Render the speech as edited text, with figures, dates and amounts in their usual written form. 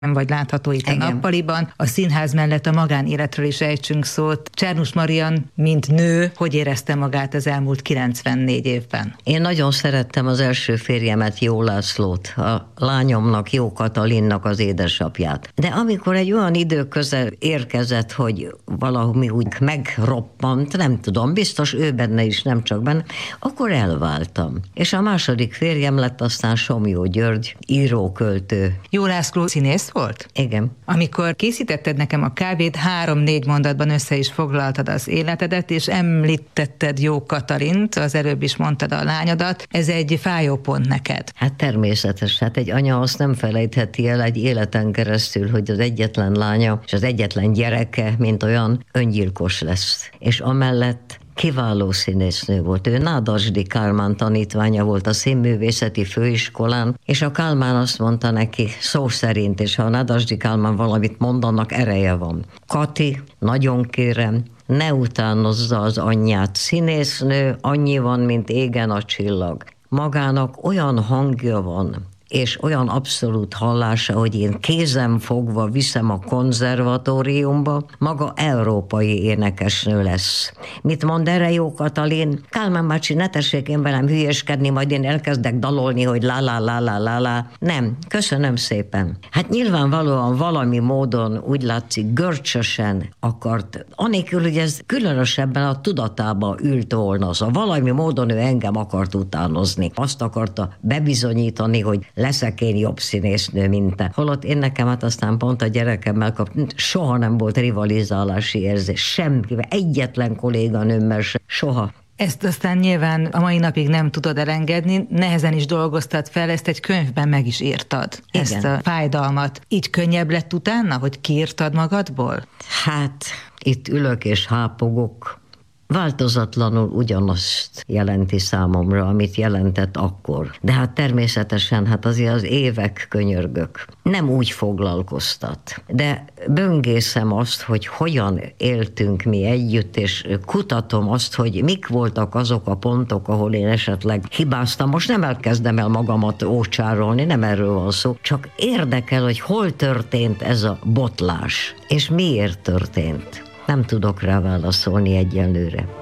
vagy látható itt a nappaliban. A színház mellett a magánéletről is ejtsünk szót. Csernus Marian, mint nő, hogy érezte magát az elmúlt 94 évben? Én nagyon szerettem az első férjemet, Jó Lászlót, a lányomnak, Jó Katalinnak az édesapját. De amikor egy olyan idő közel érkezett, hogy valami úgy megroppant, nem tudom, biztos ő benne is, nem csak benne, akkor elváltam. És a második férjem lett aztán Somlyó György, író-költő. Jó László színész volt? Igen. Amikor készítetted nekem a kávét, 3-4 mondatban össze is foglaltad az életedet, és említetted Jó Katalint, az előbb is mondtad a lányodat. Ez egy fájó pont neked. Hát természetes, hát egy anya azt nem felejtheti el egy életen keresztül, hogy az egyetlen lánya és az egyetlen gyereke, mint olyan, öngyilkos lesz. És amellett kiváló színésznő volt. Ő Nádasdy Kálmán tanítványa volt a színművészeti főiskolán, és a Kálmán azt mondta neki szó szerint, és ha a Nádasdy Kálmán valamit mondanak, ereje van. Kati, nagyon kérem, ne utánozza az anyját. Színésznő, annyi van, mint égen a csillag. Magának olyan hangja van, és olyan abszolút hallása, hogy én kézen fogva viszem a konzervatóriumba, maga európai énekesnő lesz. Mit mond erre Jó Katalin? Kálmán bácsi, ne tessék én velem hülyeskedni, majd én elkezdek dalolni, hogy lá. Nem, köszönöm szépen. Hát nyilvánvalóan valami módon úgy látszik, görcsösen akart, anélkül, hogy ez különösebben a tudatába ült volna. Szóval valami módon ő engem akart utánozni. Azt akarta bebizonyítani, hogy leszek én jobb színésznő, mint te. Holott én nekem hát aztán pont a gyerekemmel soha nem volt rivalizálási érzés. Semmivel, egyetlen kolléganőmmel sem. Soha. Ezt aztán nyilván a mai napig nem tudod elengedni, nehezen is dolgoztad fel, ezt egy könyvben meg is írtad. Igen. Ezt a fájdalmat. Így könnyebb lett utána, hogy kiírtad magadból? Hát, itt ülök és hápogok. Változatlanul ugyanazt jelenti számomra, amit jelentett akkor. De hát természetesen, hát azért az évek könyörgök. Nem úgy foglalkoztat. De böngészem azt, hogy hogyan éltünk mi együtt, és kutatom azt, hogy mik voltak azok a pontok, ahol én esetleg hibáztam. Most nem elkezdem el magamat ócsárolni, nem erről van szó. Csak érdekel, hogy hol történt ez a botlás, és miért történt. Nem tudok rá válaszolni egyelőre.